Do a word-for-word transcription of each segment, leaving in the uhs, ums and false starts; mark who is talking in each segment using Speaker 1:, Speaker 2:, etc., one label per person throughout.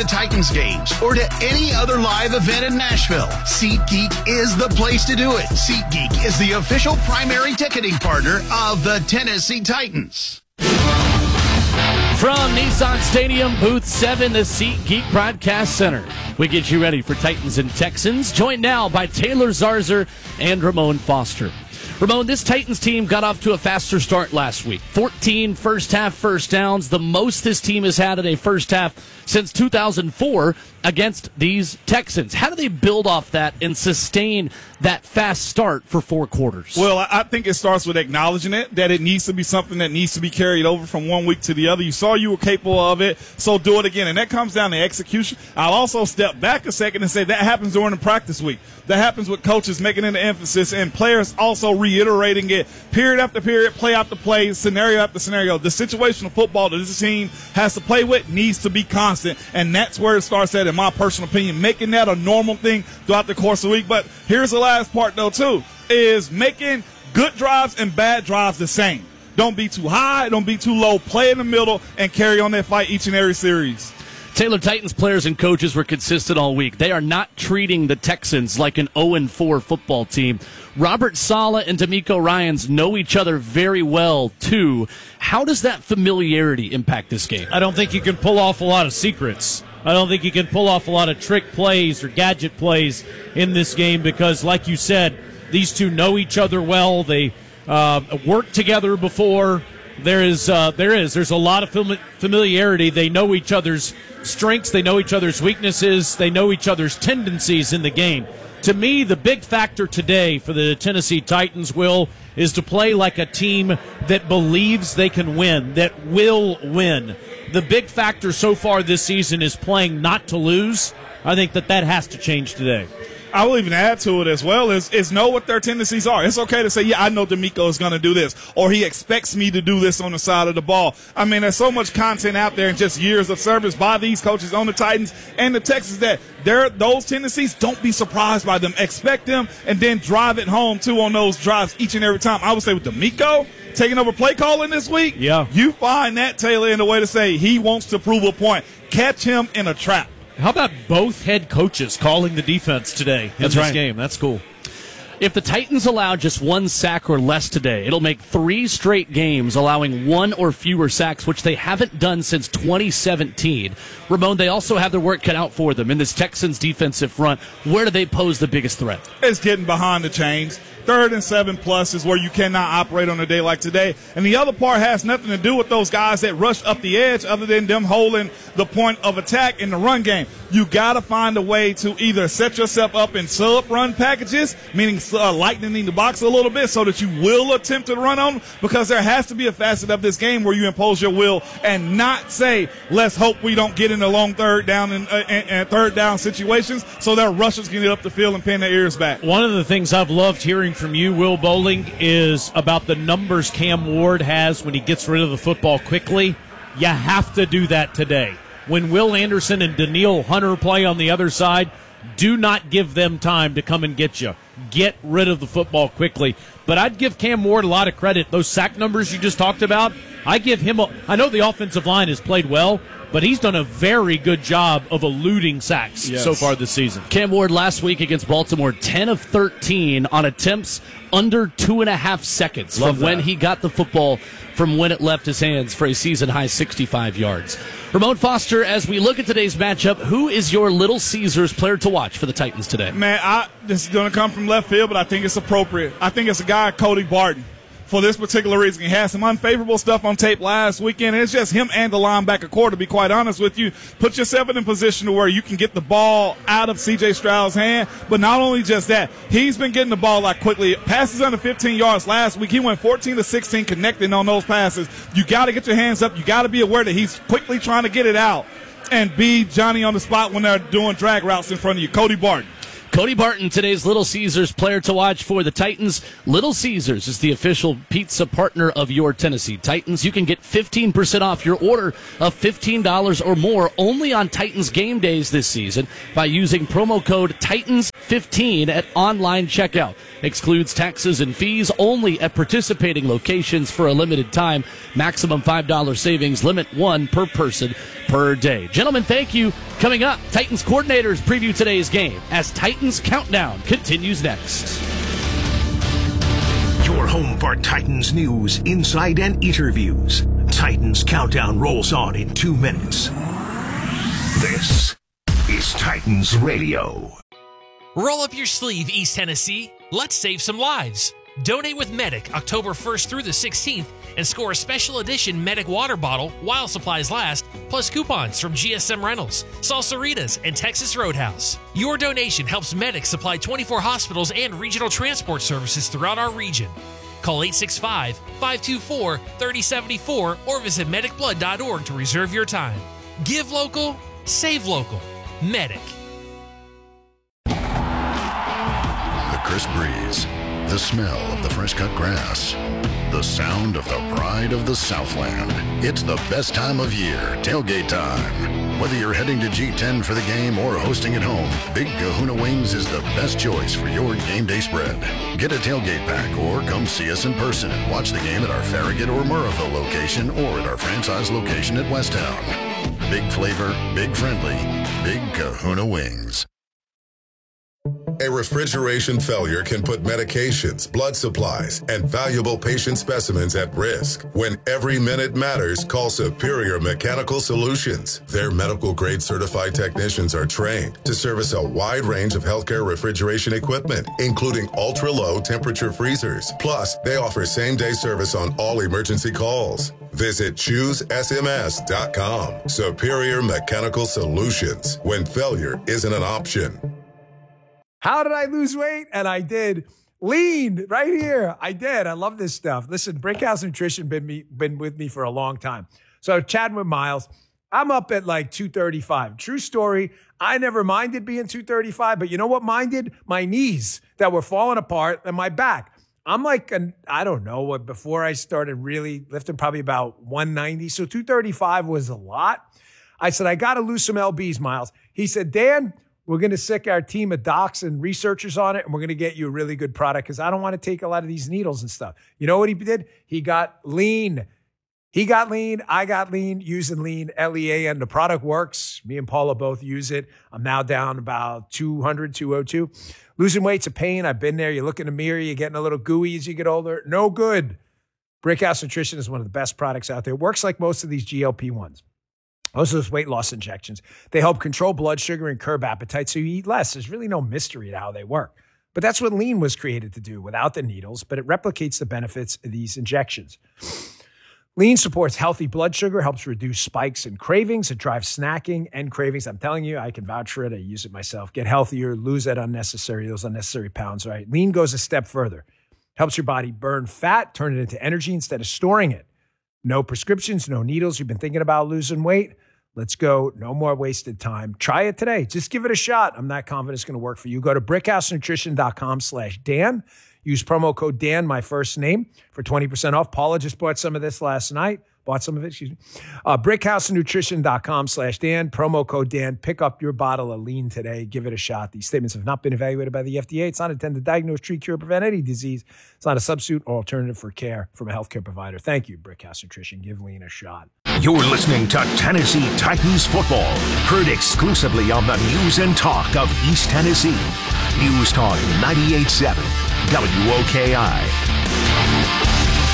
Speaker 1: to Titans games or to any other live event in Nashville, SeatGeek is the place to do it. SeatGeek is the official primary ticketing partner of the Tennessee Titans.
Speaker 2: From Nissan Stadium, Booth seven, the SeatGeek Broadcast Center. We get you ready for Titans and Texans. Joined now by Taylor Zarzour and Ramon Foster. Ramon, this Titans team got off to a faster start last week. fourteen first-half first downs, the most this team has had in a first half since two thousand four against these Texans. How do they build off that and sustain that fast start for four quarters?
Speaker 3: Well, I think it starts with acknowledging it, that it needs to be something that needs to be carried over from one week to the other. You saw you were capable of it, so do it again. And that comes down to execution. I'll also step back a second and say that happens during the practice week. That happens with coaches making an emphasis and players also reiterating it period after period, play after play, scenario after scenario. The situational football that this team has to play with needs to be constant, and that's where it starts at, in my personal opinion, making that a normal thing throughout the course of the week. But here's the last part, though, too, is making good drives and bad drives the same. Don't be too high, don't be too low. Play in the middle and carry on that fight each and every series.
Speaker 2: Taylor, Titans players and coaches were consistent all week. They are not treating the Texans like an oh and four football team. Robert Saleh and D'Amico Ryans know each other very well, too. How does that familiarity impact this game?
Speaker 4: I don't think you can pull off a lot of secrets. I don't think you can pull off a lot of trick plays or gadget plays in this game because, like you said, these two know each other well. They uh, worked together before. There is, uh, there is, there's a lot of familiarity. They know each other's strengths. They know each other's weaknesses. They know each other's tendencies in the game. To me, the big factor today for the Tennessee Titans, Will, is to play like a team that believes they can win, that will win. The big factor so far this season is playing not to lose. I think that that has to change today.
Speaker 3: I will even add to it as well is, is know what their tendencies are. It's okay to say, yeah, I know D'Amico is going to do this, or he expects me to do this on the side of the ball. I mean, there's so much content out there and just years of service by these coaches on the Titans and the Texans that they're, those tendencies, don't be surprised by them. Expect them and then drive it home, too, on those drives each and every time. I would say with D'Amico taking over play calling this week,
Speaker 4: yeah,
Speaker 3: you find that, Taylor, in a way to say he wants to prove a point. Catch him in a trap.
Speaker 4: How about both head coaches calling the defense today in
Speaker 2: That's
Speaker 4: this
Speaker 2: right.
Speaker 4: game? That's cool.
Speaker 2: If the Titans allow just one sack or less today, it'll make three straight games allowing one or fewer sacks, which they haven't done since twenty seventeen. Ramon, they also have their work cut out for them in this Texans defensive front. Where do they pose the biggest threat?
Speaker 3: It's getting behind the chains. Third and seven plus is where you cannot operate on a day like today. And the other part has nothing to do with those guys that rush up the edge other than them holding the point of attack in the run game. You got to find a way to either set yourself up in sub-run packages, meaning uh, lightening the box a little bit so that you will attempt to run on them, because there has to be a facet of this game where you impose your will and not say, let's hope we don't get in the long third down and, uh, and, and third down situations so their rushers can get up the field and pin their ears back.
Speaker 4: One of the things I've loved hearing from you, Will Bowling, is about the numbers Cam Ward has when he gets rid of the football quickly. You have to do that today. When Will Anderson and Danielle Hunter play on the other side, do not give them time to come and get you. Get rid of the football quickly. But I'd give Cam Ward a lot of credit. Those sack numbers you just talked about, I give him a, I know the offensive line has played well, but he's done a very good job of eluding sacks
Speaker 3: yes.
Speaker 4: so far this season.
Speaker 2: Cam Ward last week against Baltimore, ten of thirteen on attempts under two and a half seconds
Speaker 4: Love
Speaker 2: from
Speaker 4: that.
Speaker 2: when he got the football from when it left his hands for a season-high sixty-five yards. Ramon Foster, as we look at today's matchup, who is your Little Caesars player to watch for the Titans today?
Speaker 3: Man, I, this is going to come from left field, but I think it's appropriate. I think it's a guy, Cody Barton. For this particular reason, he had some unfavorable stuff on tape last weekend. And it's just him and the linebacker core, to be quite honest with you. Put yourself in a position to where you can get the ball out of C J Stroud's hand. But not only just that, he's been getting the ball like quickly. Passes under fifteen yards last week. He went fourteen to sixteen connecting on those passes. You got to get your hands up. You got to be aware that he's quickly trying to get it out and be Johnny on the spot when they're doing drag routes in front of you. Cody Barton.
Speaker 2: Cody Barton, today's Little Caesars player to watch for the Titans. Little Caesars is the official pizza partner of your Tennessee Titans. You can get fifteen percent off your order of fifteen dollars or more only on Titans game days this season by using promo code Titans fifteen at online checkout. Excludes taxes and fees only at participating locations for a limited time. Maximum five dollars savings, limit one per person. per day. Gentlemen, thank you. Coming up, Titans coordinators preview today's game as Titans Countdown continues next.
Speaker 5: Your home for Titans news, insight, and interviews. Titans Countdown rolls on in two minutes. This is Titans Radio.
Speaker 6: Roll up your sleeve, East Tennessee. Let's save some lives. Donate with Medic October first through the sixteenth and score a special edition Medic water bottle while supplies last, plus coupons from G S M Rentals, Salsaritas, and Texas Roadhouse. Your donation helps Medic supply twenty-four hospitals and regional transport services throughout our region. Call eight six five, five two four, three oh seven four or visit medic blood dot org to reserve your time. Give local, save local. Medic.
Speaker 7: The crisp breeze, the smell of the fresh-cut grass, the sound of the pride of the Southland. It's the best time of year, tailgate time. Whether you're heading to G ten for the game or hosting at home, Big Kahuna Wings is the best choice for your game day spread. Get a tailgate pack or come see us in person and watch the game at our Farragut or Murrayville location or at our franchise location at Westtown. Big flavor, big friendly, Big Kahuna Wings.
Speaker 8: A refrigeration failure can put medications, blood supplies, and valuable patient specimens at risk. When every minute matters, call Superior Mechanical Solutions. Their medical-grade certified technicians are trained to service a wide range of healthcare refrigeration equipment, including ultra-low temperature freezers. Plus, they offer same-day service on all emergency calls. Visit choose S M S dot com. Superior Mechanical Solutions. When failure isn't an option.
Speaker 9: How did I lose weight? And I did. Lean right here. I did. I love this stuff. Listen, Brickhouse Nutrition been me been with me for a long time. So chatting with Miles, I'm up at like two thirty-five. True story. I never minded being two thirty-five, but you know what minded? My knees that were falling apart and my back. I'm like, an, I don't know what, before I started really lifting, probably about one ninety. So two thirty-five was a lot. I said, I got to lose some L Bs, Miles. He said, Dan, we're going to sick our team of docs and researchers on it, and we're going to get you a really good product because I don't want to take a lot of these needles and stuff. You know what he did? He got lean. He got lean. I got lean using lean, L E A N. The product works. Me and Paula both use it. I'm now down about two hundred, two oh two. Losing weight's a pain. I've been there. You look in the mirror. You're getting a little gooey as you get older. No good. Brickhouse Nutrition is one of the best products out there. It works like most of these G L P ones. Most of those weight loss injections. They help control blood sugar and curb appetite so you eat less. There's really no mystery to how they work. But that's what lean was created to do without the needles, but it replicates the benefits of these injections. Lean supports healthy blood sugar, helps reduce spikes and cravings. It drives snacking and cravings. I'm telling you, I can vouch for it. I use it myself. Get healthier, lose that unnecessary, those unnecessary pounds, right? Lean goes a step further. Helps your body burn fat, turn it into energy instead of storing it. No prescriptions, no needles. You've been thinking about losing weight? Let's go. No more wasted time. Try it today. Just give it a shot. I'm not confident it's going to work for you. Go to brickhousenutrition.com slash Dan. Use promo code Dan, my first name, for twenty percent off. Paula just bought some of this last night. Bought some of it, excuse me. Uh, brickhousenutrition.com slash Dan. Promo code Dan. Pick up your bottle of lean today. Give it a shot. These statements have not been evaluated by the F D A. It's not intended to diagnose, treat, cure, prevent any disease. It's not a substitute or alternative for care from a healthcare provider. Thank you, Brickhouse Nutrition. Give lean a shot.
Speaker 5: You're listening to Tennessee Titans football, heard exclusively on the news and talk of East Tennessee. News Talk ninety-eight point seven, W O K I.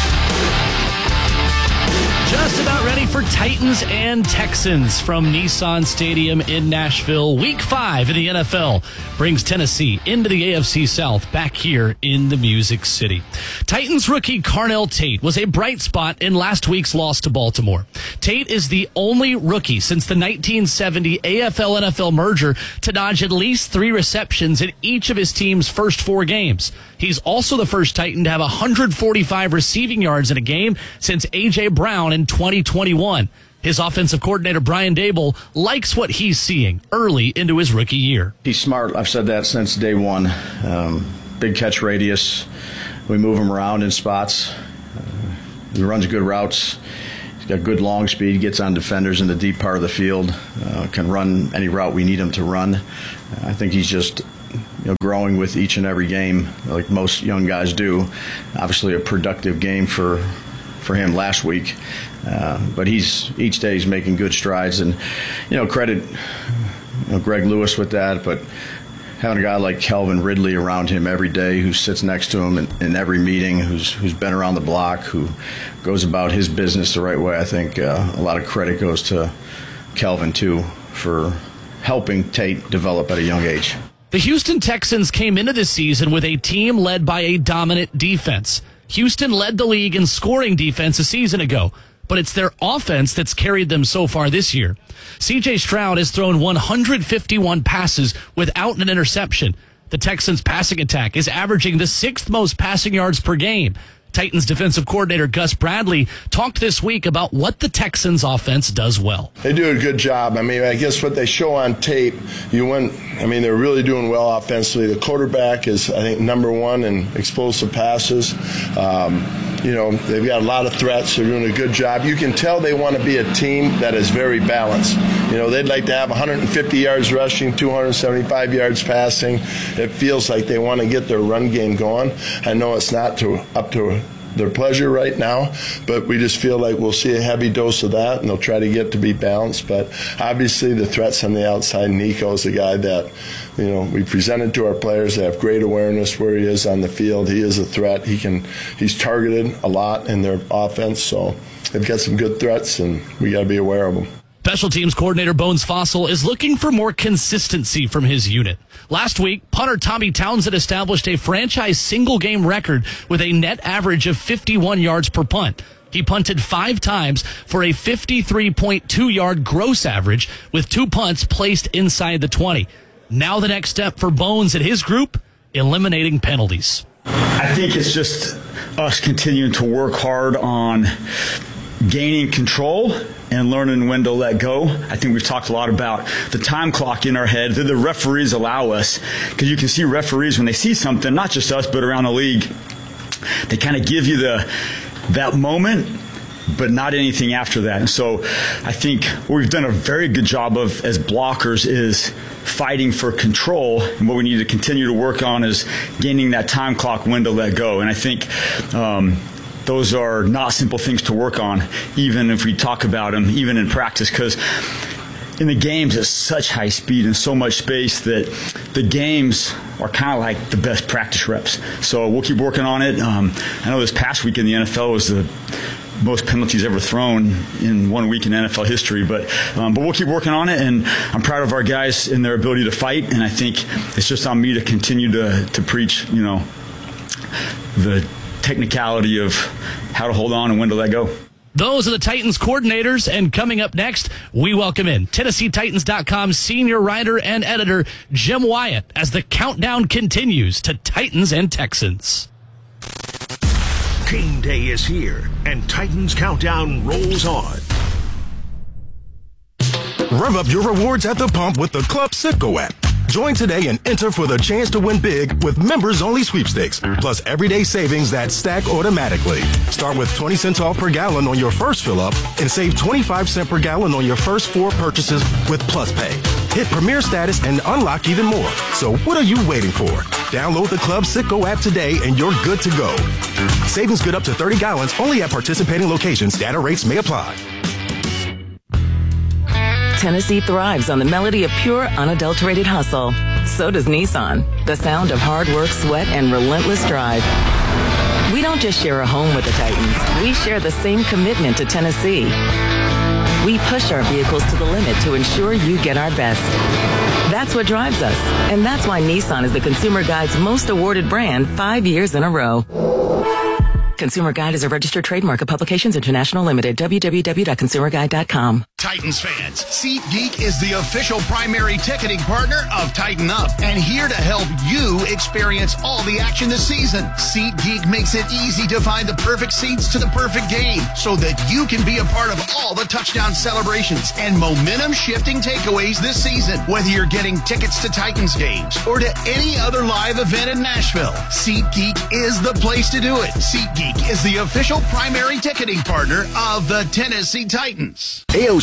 Speaker 2: Just about ready for Titans and Texans from Nissan Stadium in Nashville. Week five in the N F L brings Tennessee into the A F C South back here in the Music City. Titans rookie Carnell Tate was a bright spot in last week's loss to Baltimore. Tate is the only rookie since the nineteen seventy A F L N F L merger to dodge at least three receptions in each of his team's first four games. He's also the first Titan to have one hundred forty-five receiving yards in a game since A J. Brown in twenty twenty-one. His offensive coordinator, Brian Dable, likes what he's seeing early into his rookie year.
Speaker 10: He's smart. I've said that since day one. Um, big catch radius. We move him around in spots. Uh, he runs good routes. He's got good long speed, gets on defenders in the deep part of the field, uh, can run any route we need him to run. I think he's just you know, growing with each and every game like most young guys do. Obviously a productive game for for him last week. Uh, but he's each day he's making good strides, and you know credit you know, Greg Lewis with that. But having a guy like Calvin Ridley around him every day, who sits next to him in, in every meeting, who's who's been around the block, who goes about his business the right way, I think uh, a lot of credit goes to Calvin too for helping Tate develop at a young age.
Speaker 2: The Houston Texans came into this season with a team led by a dominant defense. Houston led the league in scoring defense a season ago, but it's their offense that's carried them so far this year. C J Stroud has thrown one hundred fifty-one passes without an interception. The Texans' passing attack is averaging the sixth most passing yards per game. Titans defensive coordinator Gus Bradley talked this week about what the Texans offense does well.
Speaker 11: They do a good job. I mean, I guess what they show on tape, you win. I mean, they're really doing well offensively. The quarterback is, I think, number one in explosive passes. Um, you know, they've got a lot of threats. They're doing a good job. You can tell they want to be a team that is very balanced. You know, they'd like to have one hundred fifty yards rushing, two hundred seventy-five yards passing. It feels like they want to get their run game going. I know it's not to, up to their pleasure right now, but we just feel like we'll see a heavy dose of that, and they'll try to get to be balanced. But obviously the threats on the outside, Nico is a guy that, you know, we presented to our players. They have great awareness where he is on the field. He is a threat. He can, he's targeted a lot in their offense, so they've got some good threats, and we got to be aware of them.
Speaker 2: Special teams coordinator Bones Fossil is looking for more consistency from his unit. Last week, punter Tommy Townsend established a franchise single-game record with a net average of fifty-one yards per punt. He punted five times for a fifty-three point two yard gross average with two punts placed inside the twenty. Now the next step for Bones and his group, eliminating penalties.
Speaker 12: I think it's just us continuing to work hard on gaining control and learning when to let go. I think we've talked a lot about the time clock in our head that the referees allow us, because you can see referees when they see something, not just us, but around the league, they kind of give you the that moment, but not anything after that. And so I think what we've done a very good job of as blockers is fighting for control, and what we need to continue to work on is gaining that time clock when to let go. And I think um, those are not simple things to work on, even if we talk about them, even in practice, because in the games it's such high speed and so much space that the games are kind of like the best practice reps. So we'll keep working on it. Um, I know this past week in the N F L was the most penalties ever thrown in one week in N F L history, but um, but we'll keep working on it, and I'm proud of our guys in their ability to fight, and I think it's just on me to continue to to preach, you know, the technicality of how to hold on and when to let go.
Speaker 2: Those are the Titans coordinators, and coming up next, we welcome in Tennessee Titans dot com senior writer and editor Jim Wyatt as the countdown continues to Titans and Texans.
Speaker 5: Game day is here, and Titans Countdown rolls on.
Speaker 13: Rev up your rewards at the pump with the Club Citgo app. Join today and enter for the chance to win big with members-only sweepstakes, plus everyday savings that stack automatically. Start with twenty cents off per gallon on your first fill-up and save twenty-five cents per gallon on your first four purchases with Plus Pay. Hit Premier status and unlock even more. So what are you waiting for? Download the Club Citgo app today and you're good to go. Savings good up to thirty gallons only at participating locations. Data rates may apply.
Speaker 14: Tennessee thrives on the melody of pure, unadulterated hustle. So does Nissan, the sound of hard work, sweat, and relentless drive. We don't just share a home with the Titans. We share the same commitment to Tennessee. We push our vehicles to the limit to ensure you get our best. That's what drives us, and that's why Nissan is the Consumer Guide's most awarded brand five years in a row. Consumer Guide is a registered trademark of Publications International Limited. w w w dot consumer guide dot com.
Speaker 1: Titans fans, SeatGeek is the official primary ticketing partner of Tighten Up and here to help you experience all the action this season. SeatGeek makes it easy to find the perfect seats to the perfect game so that you can be a part of all the touchdown celebrations and momentum-shifting takeaways this season. Whether you're getting tickets to Titans games or to any other live event in Nashville, SeatGeek is the place to do it. SeatGeek is the official primary ticketing partner of the Tennessee Titans.
Speaker 5: A O C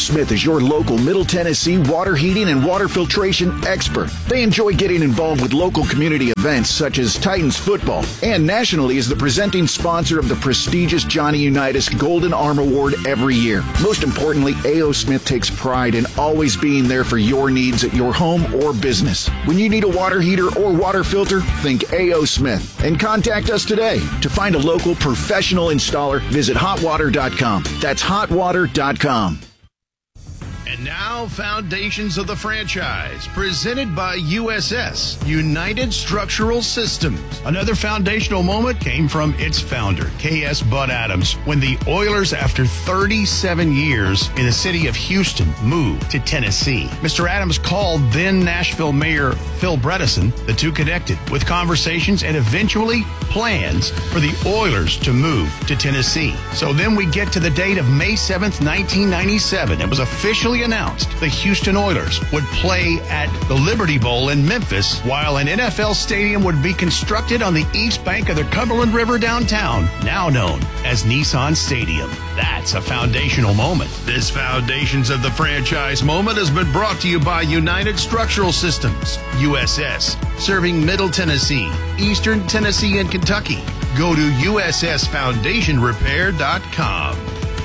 Speaker 15: Smith is your local Middle Tennessee water heating and water filtration expert. They enjoy getting involved with local community events such as Titans football, and nationally is the presenting sponsor of the prestigious Johnny Unitas Golden Arm Award every year. Most importantly, A O. Smith takes pride in always being there for your needs at your home or business. When you need a water heater or water filter, think A O. Smith and contact us today. To find a local professional installer, visit hot water dot com. That's hot water dot com.
Speaker 1: And now, Foundations of the Franchise, presented by U S S, United Structural Systems. Another foundational moment came from its founder, K S. Bud Adams, when the Oilers, after thirty-seven years in the city of Houston, moved to Tennessee. Mister Adams called then Nashville Mayor Phil Bredesen. The two connected with conversations and eventually plans for the Oilers to move to Tennessee. So then we get to the date of May seventh, nineteen ninety-seven. It was officially announced the Houston Oilers would play at the Liberty Bowl in Memphis, while an N F L stadium would be constructed on the east bank of the Cumberland River downtown, now known as Nissan Stadium. That's a foundational moment. This Foundations of the Franchise moment has been brought to you by United Structural Systems, U S S, serving Middle Tennessee, Eastern Tennessee, and Kentucky. Go to U S S foundation repair dot com.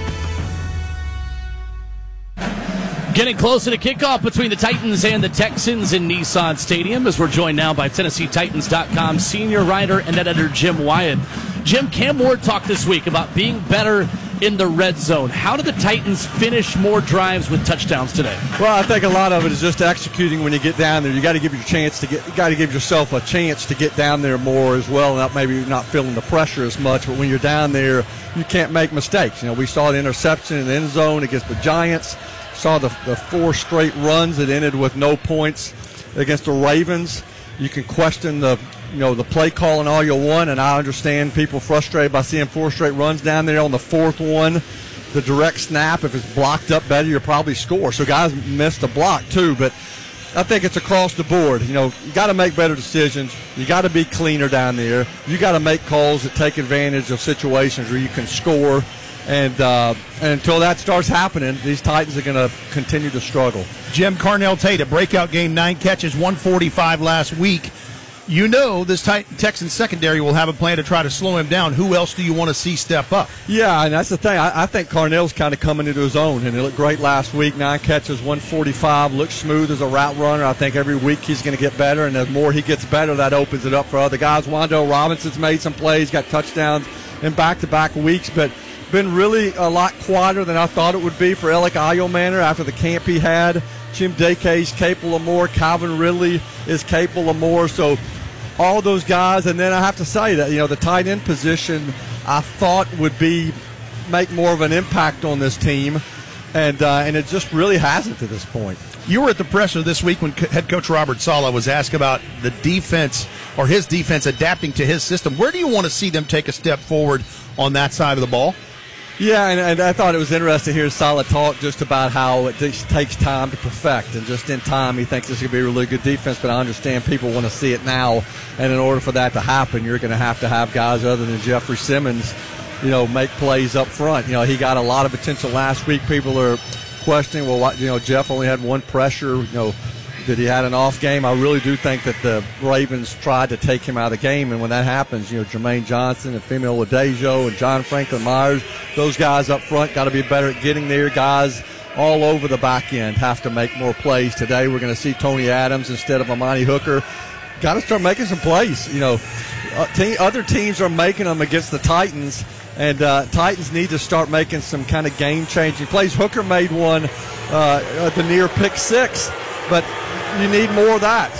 Speaker 2: Getting closer to kickoff between the Titans and the Texans in Nissan Stadium, as we're joined now by Tennessee Titans dot com senior writer and editor Jim Wyatt. Jim, Cam Ward talked this week about being better in the red zone. How did the Titans finish more drives with touchdowns today?
Speaker 16: Well, I think a lot of it is just executing when you get down there. You got to give your chance to get. You got to give yourself a chance to get down there more as well. Not maybe not feeling the pressure as much, but when you're down there, you can't make mistakes. You know, we saw the interception in the end zone against the Giants. Saw the, the four straight runs that ended with no points against the Ravens. You can question the you know the play calling all you want, and I understand people frustrated by seeing four straight runs down there. On the fourth one, the direct snap, if it's blocked up better, you'll probably score. So guys missed a block too, but I think it's across the board. You know, you got to make better decisions. You got to be cleaner down there. You got to make calls that take advantage of situations where you can score. And, uh, and until that starts happening, these Titans are going to continue to struggle.
Speaker 17: Jim, Carnell Tate, a breakout game, nine catches, one forty-five last week. You know this Texans secondary will have a plan to try to slow him down. Who else do you want to see step up?
Speaker 16: Yeah, and that's the thing. I, I think Carnell's kind of coming into his own, and he looked great last week. Nine catches, one forty-five, looks smooth as a route runner. I think every week he's going to get better, and the more he gets better, that opens it up for other guys. Wan'Dale Robinson's made some plays, got touchdowns in back-to-back weeks, but been really a lot quieter than I thought it would be for Alec Ayomanor after the camp he had. Jim Dakay's capable of more. Calvin Ridley is capable of more. So all those guys, and then I have to say that, you know, the tight end position I thought would be make more of an impact on this team, and uh, and it just really hasn't to this point.
Speaker 17: You were at the presser this week when head coach Robert Saleh was asked about the defense or his defense adapting to his system. Where do you want to see them take a step forward on that side of the ball?
Speaker 16: Yeah, and, and I thought it was interesting to hear Saleh talk just about how it just takes time to perfect, and just in time he thinks this is going to be a really good defense, but I understand people want to see it now, and in order for that to happen, you're going to have to have guys other than Jeffrey Simmons, you know, make plays up front. You know, he got a lot of potential last week. People are questioning, well, what, you know, Jeff only had one pressure, you know, did he had an off game? I really do think that the Ravens tried to take him out of the game, and when that happens, you know, Jermaine Johnson and Femi Oladejo and John Franklin Myers, those guys up front got to be better at getting there. Guys all over the back end have to make more plays. Today we're going to see Tony Adams instead of Amani Hooker. Got to start making some plays. You know, uh, te- other teams are making them against the Titans, and uh, Titans need to start making some kind of game-changing plays. Hooker made one uh, at the near pick six, but you need more of that.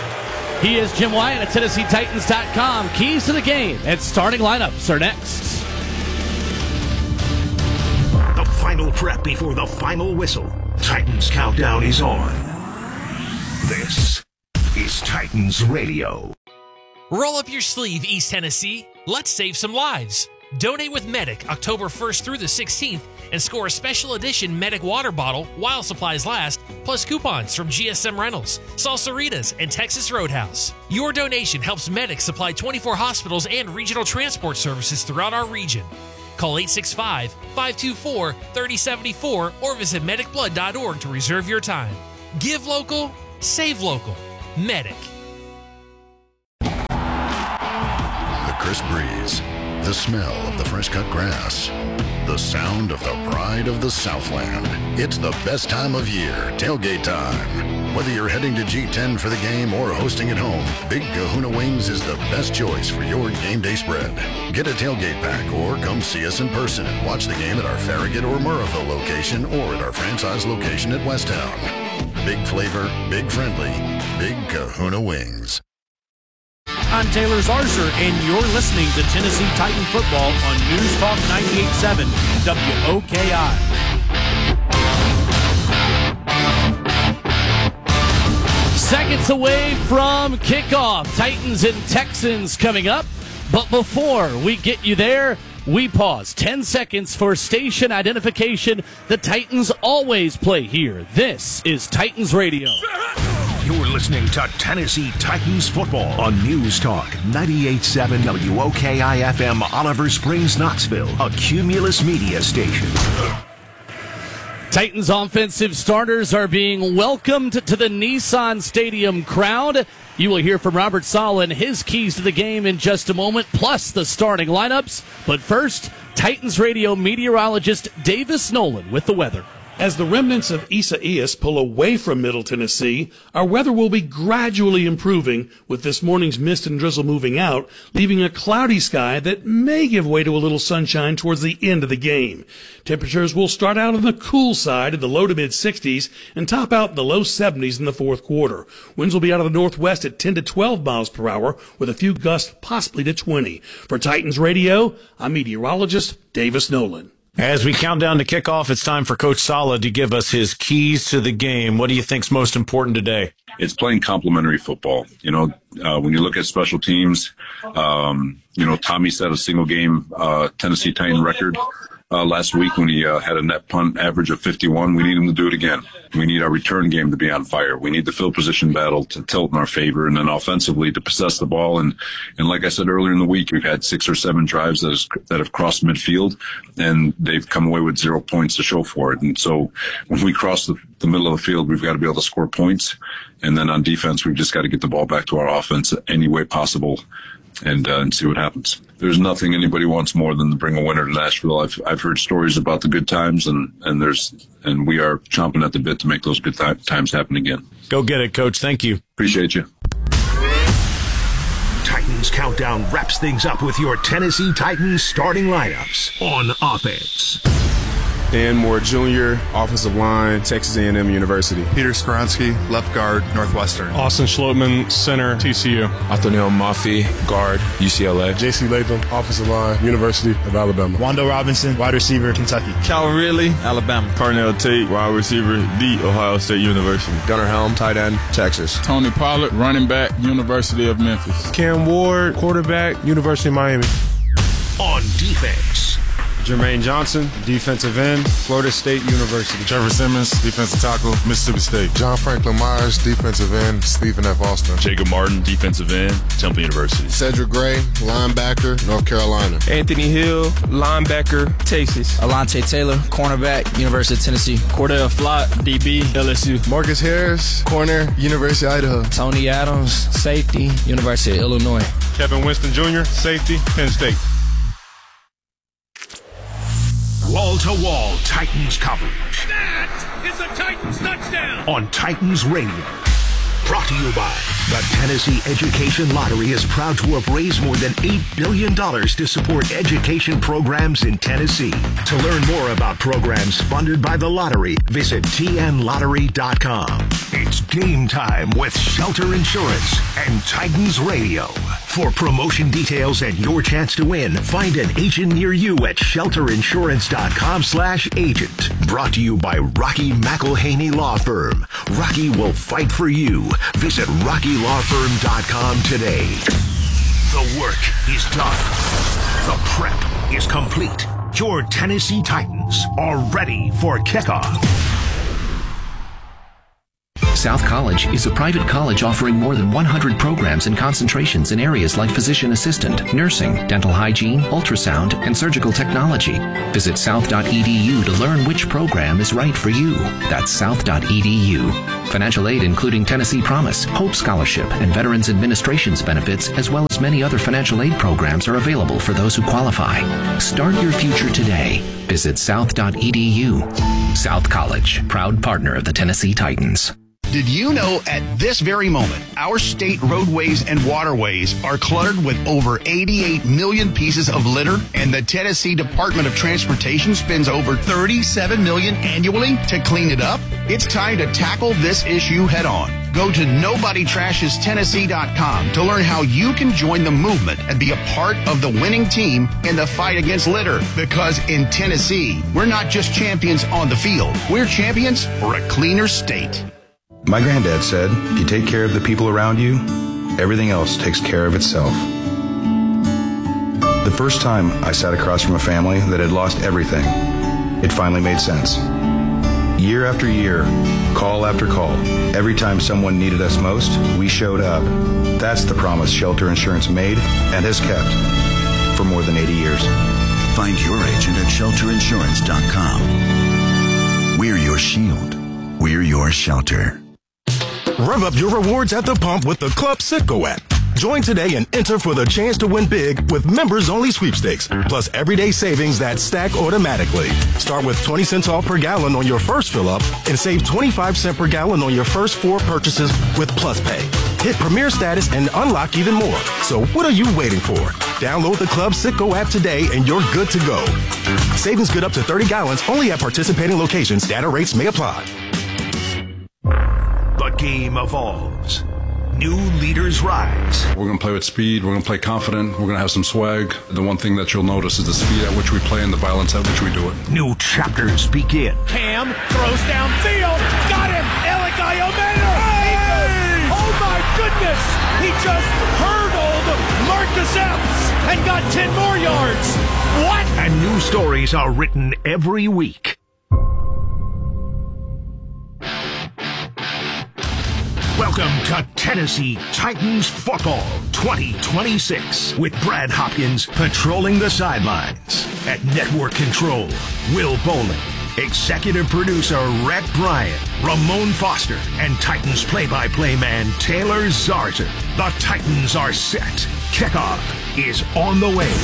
Speaker 2: He is Jim Wyatt at Tennessee Titans dot com. Keys to the game and starting lineups are next.
Speaker 5: The final prep before the final whistle. Titans countdown is on. This is Titans Radio.
Speaker 6: Roll up your sleeve, East Tennessee. Let's save some lives. Donate with Medic October first through the sixteenth and score a special edition Medic water bottle while supplies last, plus coupons from G S M Rentals, Salsaritas, and Texas Roadhouse. Your donation helps Medic supply twenty-four hospitals and regional transport services throughout our region. Call eight six five, five two four, three oh seven four or visit medic blood dot org to reserve your time. Give local, save local. Medic.
Speaker 7: The crisp breeze, the smell of the fresh cut grass, the sound of the pride of the Southland. It's the best time of year, tailgate time. Whether you're heading to G ten for the game or hosting at home, Big Kahuna Wings is the best choice for your game day spread. Get a tailgate pack or come see us in person and watch the game at our Farragut or Murrayville location or at our franchise location at Westtown. Big flavor, big friendly, Big Kahuna Wings.
Speaker 2: I'm Taylor Zarzer, and you're listening to Tennessee Titan football on News Talk ninety-eight point seven W O K I. Seconds away from kickoff. Titans and Texans coming up. But before we get you there, we pause ten seconds for station identification. The Titans always play here. This is Titans Radio.
Speaker 5: You're listening to Tennessee Titans football on News Talk ninety-eight point seven W O K I F M, Oliver Springs, Knoxville, a Cumulus media station.
Speaker 2: Titans offensive starters are being welcomed to the Nissan Stadium crowd. You will hear from Robert Saleh and his keys to the game in just a moment, plus the starting lineups. But first, Titans Radio meteorologist Davis Nolan with the weather.
Speaker 18: As the remnants of Isaias pull away from Middle Tennessee, our weather will be gradually improving, with this morning's mist and drizzle moving out, leaving a cloudy sky that may give way to a little sunshine towards the end of the game. Temperatures will start out on the cool side in the low to mid sixties and top out in the low seventies in the fourth quarter. Winds will be out of the northwest at ten to twelve miles per hour, with a few gusts possibly to twenty. For Titans Radio, I'm meteorologist Davis Nolan.
Speaker 19: As we count down to kickoff, it's time for Coach Saleh to give us his keys to the game. What do you think's most important today?
Speaker 20: It's playing complementary football. You know, uh, when you look at special teams, um, you know, Tommy set a single game uh, Tennessee Titan record uh, last week when he uh, had a net punt average of fifty-one. We need him to do it again. We need our return game to be on fire. We need the field position battle to tilt in our favor, and then offensively to possess the ball. And, and like I said earlier in the week, we've had six or seven drives that, is, that have crossed midfield, and they've come away with zero points to show for it. And so when we cross the, the middle of the field, we've got to be able to score points. And then on defense, we've just got to get the ball back to our offense any way possible and, uh, and see what happens. There's nothing anybody wants more than to bring a winner to Nashville. I've I've heard stories about the good times, and, and there's and we are chomping at the bit to make those good th- times happen again.
Speaker 19: Go get it, Coach. Thank you.
Speaker 20: Appreciate you.
Speaker 5: Titans Countdown wraps things up with your Tennessee Titans starting lineups on offense.
Speaker 21: Dan Moore Junior, offensive line, Texas A and M University.
Speaker 22: Peter Skronsky, left guard, Northwestern.
Speaker 23: Austin Schlotman, center, T C U.
Speaker 24: Othniel Mafi, guard, U C L A.
Speaker 25: J C Latham, offensive line, University of Alabama.
Speaker 26: Wando Robinson, wide receiver, Kentucky.
Speaker 27: Calvin Ridley, Alabama.
Speaker 28: Cornell Tate, wide receiver, The Ohio State University.
Speaker 21: Gunnar Helm, tight end, Texas.
Speaker 29: Tony Pollard, running back, University of Memphis.
Speaker 25: Cam Ward, quarterback, University of Miami.
Speaker 5: On defense,
Speaker 21: Jermaine Johnson, defensive end, Florida State University.
Speaker 30: Trevor Simmons, defensive tackle, Mississippi State.
Speaker 31: John Franklin Myers, defensive end, Stephen F. Austin.
Speaker 32: Jacob Martin, defensive end, Temple University.
Speaker 31: Cedric Gray, linebacker, North Carolina.
Speaker 33: Anthony Hill, linebacker, Texas.
Speaker 34: Alante Taylor, cornerback, University of Tennessee.
Speaker 33: Cordell Flott, D B, L S U.
Speaker 31: Marcus Harris, corner, University of Idaho.
Speaker 34: Tony Adams, safety, University of Illinois.
Speaker 23: Kevin Winston Junior, safety, Penn State.
Speaker 5: Wall-to-wall Titans coverage.
Speaker 35: That is a Titans touchdown!
Speaker 5: On Titans Radio. Brought to you by the Tennessee Education Lottery is proud to have raised more than eight billion dollars to support education programs in Tennessee. To learn more about programs funded by the lottery, visit T N lottery dot com. It's game time with Shelter Insurance and Titans Radio. For promotion details and your chance to win, find an agent near you at shelter insurance dot com slash agent. Brought to you by Rocky McElhaney Law Firm. Rocky will fight for you. Visit rocky law firm dot com today. The work is done. The prep is complete. Your Tennessee Titans are ready for kickoff.
Speaker 1: South College is a private college offering more than one hundred programs and concentrations in areas like physician assistant, nursing, dental hygiene, ultrasound, and surgical technology. Visit south dot e d u to learn which program is right for you. That's south dot e d u. Financial aid including Tennessee Promise, Hope Scholarship, and Veterans Administration's benefits, as well as many other financial aid programs, are available for those who qualify. Start your future today. Visit south dot e d u. South College, proud partner of the Tennessee Titans.
Speaker 3: Did you know at this very moment, our state roadways and waterways are cluttered with over eighty-eight million pieces of litter, and the Tennessee Department of Transportation spends over thirty-seven million dollars annually to clean it up? It's time to tackle this issue head on. Go to nobody trashes tennessee dot com to learn how you can join the movement and be a part of the winning team in the fight against litter. Because in Tennessee, we're not just champions on the field, we're champions for a cleaner state.
Speaker 4: My granddad said, if you take care of the people around you, everything else takes care of itself. The first time I sat across from a family that had lost everything, it finally made sense. Year after year, call after call, every time someone needed us most, we showed up. That's the promise Shelter Insurance made and has kept for more than eighty years.
Speaker 6: Find your agent at shelter insurance dot com. We're your shield. We're your shelter.
Speaker 8: Rev up your rewards at the pump with the Club Citgo app. Join today and enter for the chance to win big with members-only sweepstakes, plus everyday savings that stack automatically. Start with twenty cents off per gallon on your first fill-up and save twenty-five cents per gallon on your first four purchases with Plus Pay. Hit Premier status and unlock even more. So what are you waiting for? Download the Club Citgo app today and you're good to go. Savings good up to thirty gallons only at participating locations. Data rates may apply.
Speaker 5: The game evolves. New leaders rise.
Speaker 9: We're going to play with speed. We're going to play confident. We're going to have some swag. The one thing that you'll notice is the speed at which we play and the violence at which we do it.
Speaker 5: New chapters begin.
Speaker 35: Cam throws downfield. Got him. Elikai Omena. Hey! Oh, my goodness. He just hurdled Marcus Epps and got ten more yards. What?
Speaker 5: And new stories are written every week. Welcome to Tennessee Titans Football twenty twenty-six with Brad Hopkins patrolling the sidelines. At Network Control, Will Bowling. Executive producer Rhett Bryant, Ramon Foster, and Titans play-by-play man Taylor Zarzour. The Titans are set. Kickoff is on the way.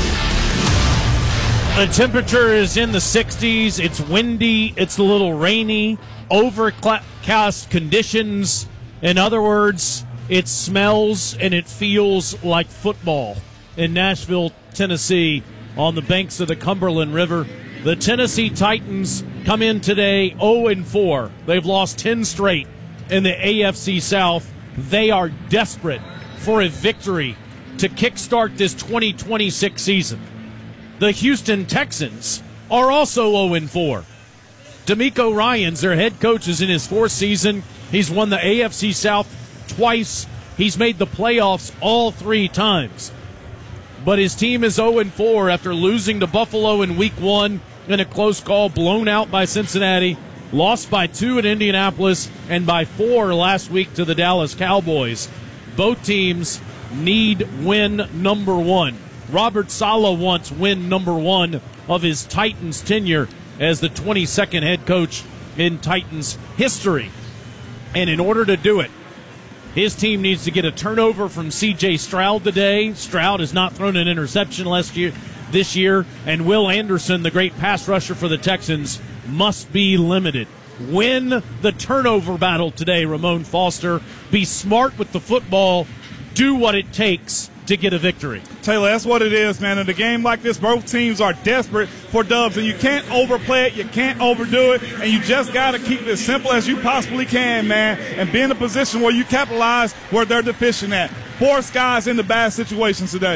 Speaker 2: The temperature is in the sixties. It's windy. It's a little rainy. Overcast conditions. In other words, it smells and it feels like football in Nashville, Tennessee, on the banks of the Cumberland River. The Tennessee Titans come in today oh and four. They've lost ten straight in the A F C South. They are desperate for a victory to kickstart this twenty twenty-six season. The Houston Texans are also oh and four. D'Amico Ryans, their head coach, is in his fourth season. He's won the A F C South twice. He's made the playoffs all three times. But his team is oh and four after losing to Buffalo in week one in a close call, blown out by Cincinnati, lost by two at Indianapolis, and by four last week to the Dallas Cowboys. Both teams need win number one. Robert Saleh wants win number one of his Titans tenure as the twenty-second head coach in Titans history. And in order to do it, his team needs to get a turnover from C J Stroud today. Stroud has not thrown an interception last year, this year, and Will Anderson, the great pass rusher for the Texans, must be limited. Win the turnover battle today, Ramon Foster. Be smart with the football. Do what it takes to get a victory.
Speaker 23: Taylor, that's what it is, man. In a game like this, both teams are desperate for dubs, and you can't overplay it, you can't overdo it, and you just got to keep it as simple as you possibly can, man, and be in a position where you capitalize where they're deficient at. Force guys into bad situations today.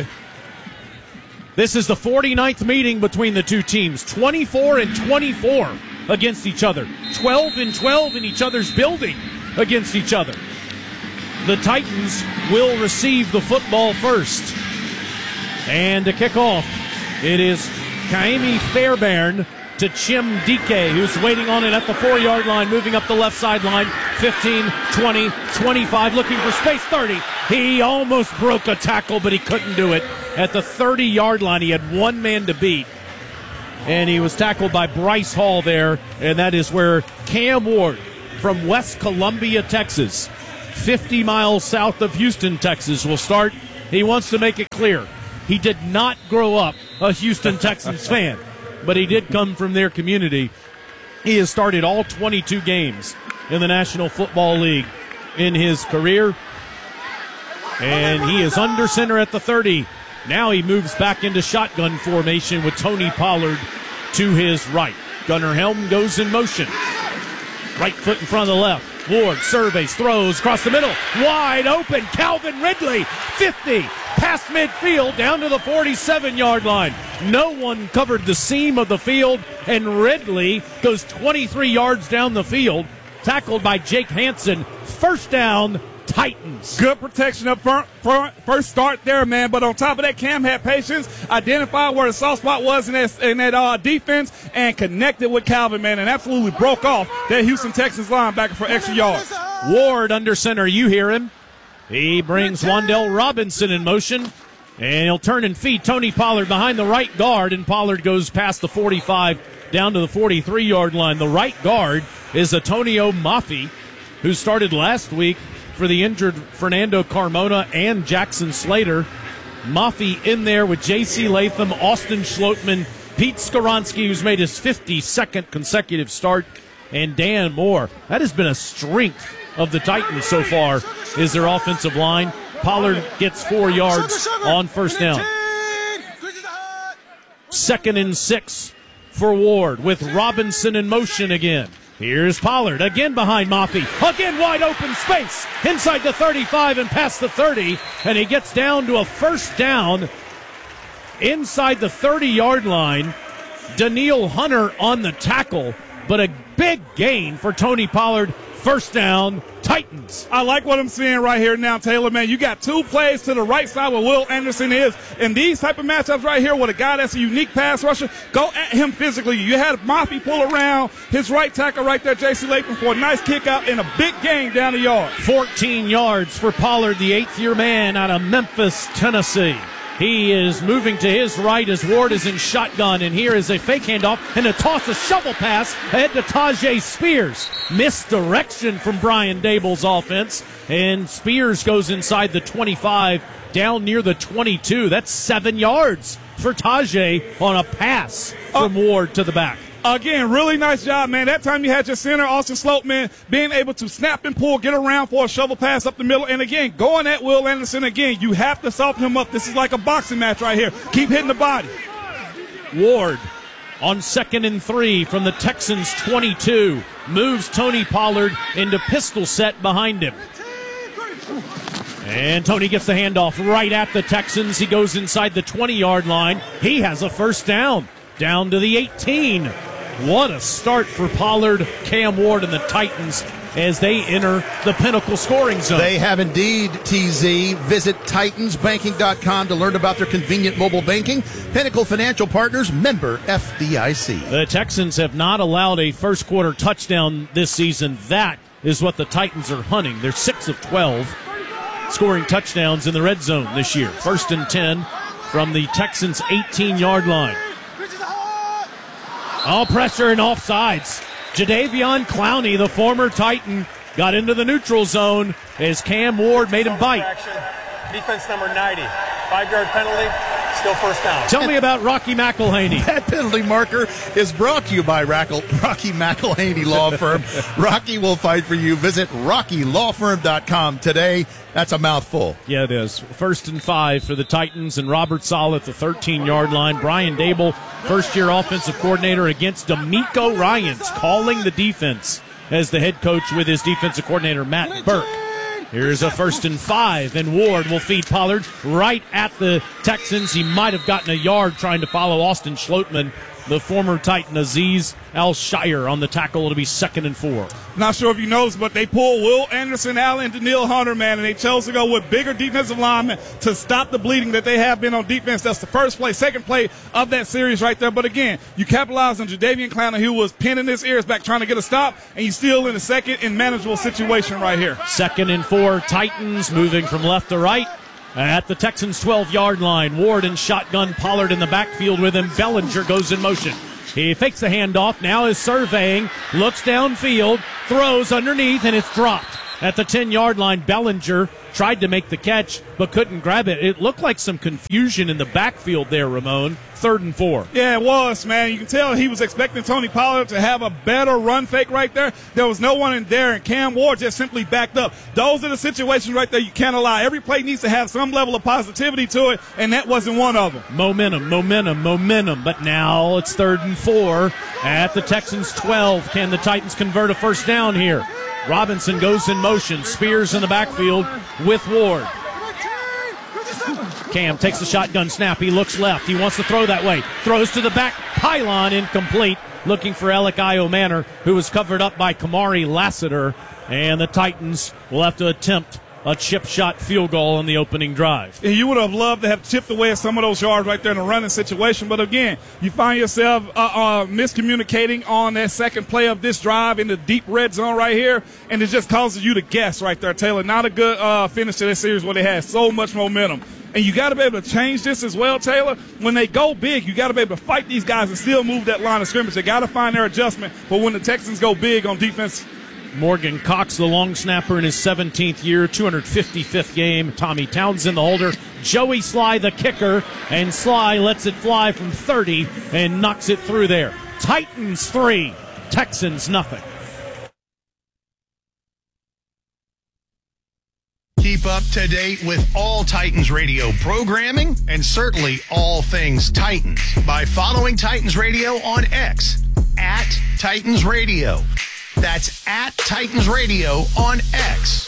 Speaker 2: This is the forty-ninth meeting between the two teams, twenty-four and twenty-four against each other, twelve and twelve in each other's building against each other. The Titans will receive the football first. And to kick off, it is Kaimi Fairbairn to Chim Dike, who's waiting on it at the four-yard line, moving up the left sideline. fifteen, twenty, twenty-five, looking for space, thirty. He almost broke a tackle, but he couldn't do it. At the thirty-yard line, he had one man to beat, and he was tackled by Bryce Hall there, and that is where Cam Ward from West Columbia, Texas, fifty miles south of Houston, Texas, will start. He wants to make it clear he did not grow up a Houston Texans fan, but he did come from their community. He has started all twenty-two games in the National Football League in his career, and he is under center at the thirty. Now he moves back into shotgun formation with Tony Pollard to his right. Gunnar Helm goes in motion. Right foot in front of the left. Ward surveys, throws across the middle. Wide open. Calvin Ridley, fifty. Past midfield, down to the forty-seven-yard line. No one covered the seam of the field, and Ridley goes twenty-three yards down the field. Tackled by Jake Hansen. First down, Titans.
Speaker 23: Good protection up front, front. First start there, man. But on top of that, Cam had patience, identified where the soft spot was in that, in that uh, defense, and connected with Calvin, man, and absolutely broke off that Houston Texans linebacker for extra yards.
Speaker 2: Ward under center. You hear him. He brings Wan'Dale Robinson in motion, and he'll turn and feed Tony Pollard behind the right guard, and Pollard goes past the forty-five down to the forty-three-yard line. The right guard is Antonio Mafi, who started last week for the injured Fernando Carmona and Jackson Slater. Mafi in there with J C Latham, Austin Schlotman, Pete Skoronski, who's made his fifty-second consecutive start, and Dan Moore. That has been a strength of the Titans so far, is their offensive line. Pollard gets four yards on first down. Second and six for Ward with Robinson in motion again. Here's Pollard again behind Mafi. Again wide open space inside the thirty-five and past the thirty, and he gets down to a first down inside the thirty-yard line. Daniil Hunter on the tackle, but a big gain for Tony Pollard. First down, Titans.
Speaker 23: I like what I'm seeing right here now, Taylor, man. You got two plays to the right side where Will Anderson is. In these type of matchups right here with a guy that's a unique pass rusher, go at him physically. You had Mafi pull around his right tackle right there, J C Latham, for a nice kick out and a big gain down the yard.
Speaker 2: fourteen yards for Pollard, the eighth-year man out of Memphis, Tennessee. He is moving to his right as Ward is in shotgun, and here is a fake handoff and a toss, a shovel pass ahead to Tajay Spears. Misdirection from Brian Dable's offense, and Spears goes inside the twenty-five, down near the twenty-two. That's seven yards for Tajay on a pass from Ward to the back.
Speaker 23: Again, really nice job, man. That time you had your center, Austin Slopeman, being able to snap and pull, get around for a shovel pass up the middle. And again, going at Will Anderson again, you have to soften him up. This is like a boxing match right here. Keep hitting the body.
Speaker 2: Ward on second and three from the Texans' twenty-two. Moves Tony Pollard into pistol set behind him. And Tony gets the handoff right at the Texans. He goes inside the twenty-yard line. He has a first down, down to the eighteen. What a start for Pollard, Cam Ward, and the Titans as they enter the Pinnacle scoring zone.
Speaker 7: They have indeed, T Z. Visit Titans Banking dot com to learn about their convenient mobile banking. Pinnacle Financial Partners, member F D I C.
Speaker 2: The Texans have not allowed a first quarter touchdown this season. That is what the Titans are hunting. They're six of twelve, scoring touchdowns in the red zone this year. First and ten from the Texans' eighteen-yard line. All pressure and offsides. Jadeveon Clowney, the former Titan, got into the neutral zone as Cam Ward made him bite.
Speaker 10: Defense number ninety. Five-yard penalty, still first down.
Speaker 2: Tell me about Rocky McElhaney.
Speaker 7: That penalty marker is brought to you by Rackle, Rocky McElhaney Law Firm. Rocky will fight for you. Visit Rocky Law Firm dot com today. That's a mouthful.
Speaker 2: Yeah, it is. First and five for the Titans, and Robert Saleh at the thirteen-yard line. Brian Dable, first-year offensive coordinator, against D'Amico Ryans, calling the defense as the head coach with his defensive coordinator, Matt Burke. Here's a first and five, and Ward will feed Pollard right at the Texans. He might have gotten a yard trying to follow Austin Schlotman the former Titan Aziz Al-Shire on the tackle. It'll be second and four.
Speaker 23: Not sure if you noticed, but they pulled Will Anderson out into Danielle Hunter, man, and they chose to go with bigger defensive linemen to stop the bleeding that they have been on defense. That's the first play, second play of that series right there. But again, you capitalize on Jadeveon Clowney, who was pinning his ears back trying to get a stop, and he's still in a second and manageable situation right here.
Speaker 2: Second and four, Titans moving from left to right. At the Texans' twelve-yard line, Ward and shotgun, Pollard in the backfield with him. Bellinger goes in motion. He fakes the handoff, now is surveying, looks downfield, throws underneath, and it's dropped. At the ten-yard line, Bellinger tried to make the catch, but couldn't grab it. It looked like some confusion in the backfield there, Ramon. Third and four.
Speaker 23: Yeah, it was, man. You can tell he was expecting Tony Pollard to have a better run fake right there. There was no one in there, and Cam Ward just simply backed up. Those are the situations right there you can't allow. Every play needs to have some level of positivity to it, and that wasn't one of them.
Speaker 2: Momentum, momentum, momentum. But now it's third and four at the Texans' twelve. Can the Titans convert a first down here? Robinson goes in motion. Spears in the backfield with Ward. Cam takes the shotgun snap. He looks left. He wants to throw that way. Throws to the back pylon, incomplete. Looking for Elikayo Manor, who was covered up by Kamari Lassiter. And the Titans will have to attempt a chip shot field goal on the opening drive.
Speaker 23: And you would have loved to have chipped away at some of those yards right there in a running situation. But again, you find yourself uh, uh, miscommunicating on that second play of this drive in the deep red zone right here. And it just causes you to guess right there, Taylor. Not a good uh, finish to this series where they had so much momentum. And you got to be able to change this as well, Taylor. When they go big, you got to be able to fight these guys and still move that line of scrimmage. They got to find their adjustment for when the Texans go big on defense.
Speaker 2: Morgan Cox, the long snapper in his seventeenth year, two hundred fifty-fifth game. Tommy Townsend, the holder. Joey Sly, the kicker. And Sly lets it fly from thirty and knocks it through there. Titans three, Texans nothing.
Speaker 3: Keep up to date with all Titans radio programming and certainly all things Titans by following Titans Radio on X at Titans Radio. That's at Titans Radio on X.